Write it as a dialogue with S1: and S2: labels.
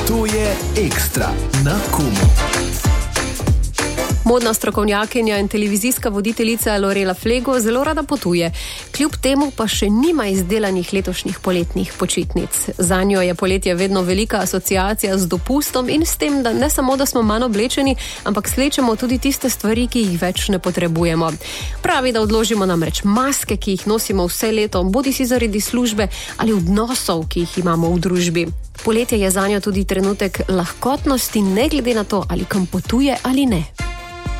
S1: To je Ekstra na Kumu.
S2: Modna strokovnjakinja in televizijska voditeljica Lorela Flego zelo rada potuje. Kljub temu pa še nima izdelanih letošnjih poletnih počitnic. Zanjo je poletje vedno velika asociacija z dopustom in s tem, da ne samo, da smo manj oblečeni, ampak slečemo tudi tiste stvari, ki jih več ne potrebujemo. Pravi, da odložimo namreč maske, ki jih nosimo vse leto, bodisi zaradi službe ali odnosov, ki jih imamo v družbi. Poletje je zanjo tudi trenutek lahkotnosti, ne glede na to, ali kam potuje ali ne.